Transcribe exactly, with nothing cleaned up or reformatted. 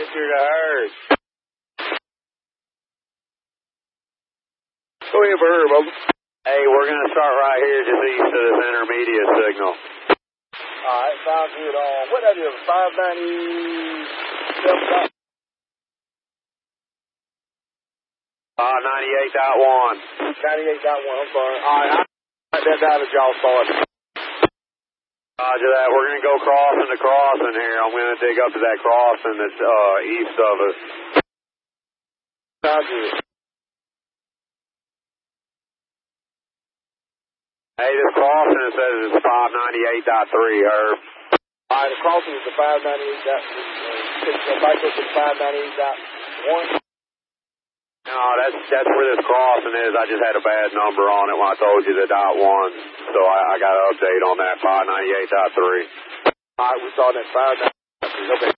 closer to hers. Go ahead, Herb. Hey, we're going to start right here just east of this intermediate signal. All right, sounds good. On what that is, five ninety-seven. Uh, ninety-eight point one. ninety-eight point one, I'm sorry. All right, I'll write that down as y'all start. Roger that. We're going to go crossing to crossing here. I'm going to dig up to that crossing that's uh, east of us. Sounds good. Hey, this crossing, it says it's five ninety-eight point three, Herb. All right, the crossing is the five ninety-eight. Uh, back up to the five ninety-eight point one. No, that's that's where this crossing is. I just had a bad number on it when I told you the dot one, so I, I got an update on that, five ninety-eight point three. All right, we saw that five ninety-eight. Okay.